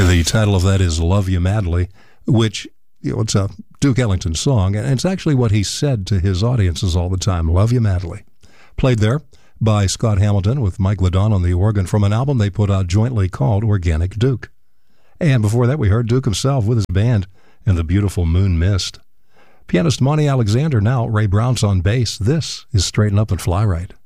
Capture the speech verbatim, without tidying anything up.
The title of that is Love You Madly, which, you know, it's a Duke Ellington song, and it's actually what he said to his audiences all the time, Love You Madly. Played there by Scott Hamilton with Mike Ladon on the organ from an album they put out jointly called Organic Duke. And before that, we heard Duke himself with his band in the beautiful Moon Mist. Pianist Monty Alexander now, Ray Brown's on bass. This is Straighten Up and Fly Right.